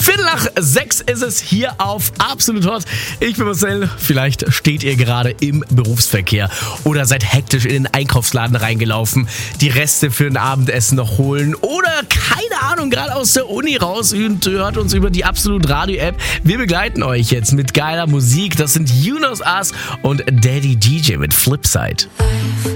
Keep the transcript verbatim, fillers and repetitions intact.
Viertel nach sechs ist es hier auf Absolut Hot. Ich bin Marcel. Vielleicht steht ihr gerade im Berufsverkehr oder seid hektisch in den Einkaufsladen reingelaufen, die Reste für ein Abendessen noch holen oder keine Ahnung, gerade aus der Uni raus und hört uns über die Absolut Radio App. Wir begleiten euch jetzt mit geiler Musik. Das sind You Knows Us und Daddy D J mit Flipside.